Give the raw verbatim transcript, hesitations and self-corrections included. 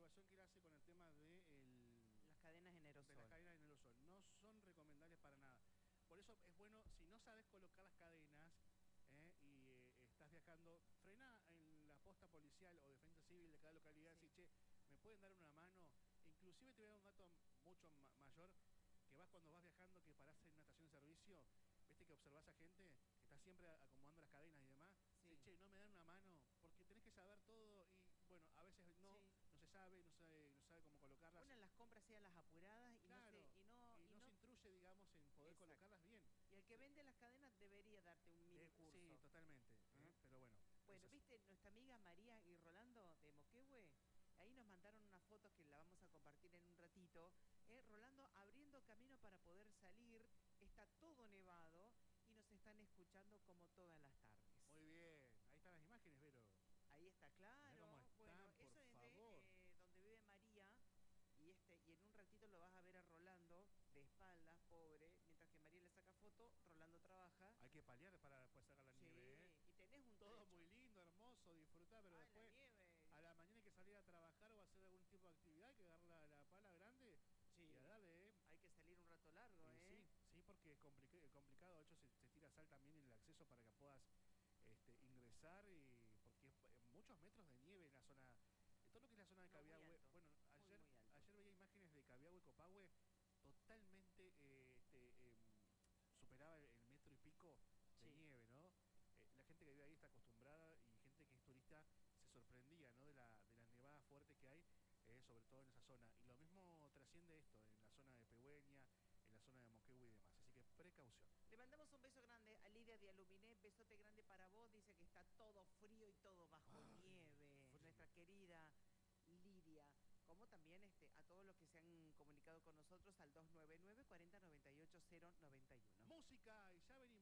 observación que él hace con el tema de el, las cadenas en aerosol. de las cadenas en aerosol. No son recomendables para nada. Por eso es bueno, si no sabes colocar las cadenas eh, y eh, estás viajando, frena en la posta policial o defensa civil de cada localidad, sí. Decir, che, ¿me pueden dar una mano? Inclusive te voy a dar un dato mucho ma mayor, que vas cuando vas viajando, que parás en una estación de servicio, viste que observás a gente que está siempre acomodando las cadenas y demás, sí. Dice, che, no me dan una mano, porque tenés que saber todo y bueno, a veces no, sí. no se sabe, no sabe, no sabe cómo colocarlas. Una en las compras sean las apuradas y claro, no se, y no, y y no no se intruye, digamos, en poder exacto. colocarlas bien. Y el que sí. vende las cadenas debería darte un mini curso. Sí, totalmente, ¿eh? Pero bueno. Bueno, viste, nuestra amiga María y Rolando de Moquehue, ahí nos mandaron unas fotos que la vamos a compartir en un ratito. Eh, Rolando abriendo camino para poder salir, está todo nevado y nos están escuchando como todas las tardes. Muy bien, ahí están las imágenes, Vero. Ahí está, claro. Cómo están, bueno, por eso es favor. de, eh, donde vive María. Y, este, y en un ratito lo vas a ver a Rolando de espaldas, pobre, mientras que María le saca foto, Rolando trabaja. Hay que paliar para después sacar la sí, nieve, ¿eh? Y tenés un todo trecho. muy lindo, hermoso, disfrutar, pero ah, después la nieve. A la mañana hay que salir a trabajar o a hacer algún tipo de actividad, hay que agarrar la, la pala grande sí. y a darle, ¿eh? Hay que salir un rato largo, y ¿eh? Sí, sí, porque es complicado, complicado. De hecho se, se tira sal también en el acceso para que puedas este, ingresar, y porque muchos metros de nieve en la zona. Todo lo que es la zona de no, Cabiahue, bueno, ayer, muy, muy ayer veía imágenes de Cabiahue y Copahue, totalmente eh, este, eh, superaba el, el metro y pico de sí. nieve, ¿no? Eh, la gente que vive ahí está acostumbrada y gente que es turista se sorprendía, ¿no? De, la, de las nevadas fuertes que hay, eh, sobre todo en esa zona. Y lo mismo trasciende esto, en la zona de Pehuen, en la zona de Moquehue y demás. Así que precaución. Le mandamos un beso grande a Lidia de Aluminé, besote grande para vos, dice que está todo frío y todo bajo Ay, nieve. Frío. Nuestra querida Lidia, como también este, a todos los que se han comunicado con nosotros al dos nueve nueve, cuarenta, noventa y ocho, cero noventa y uno. Música, y ya venimos.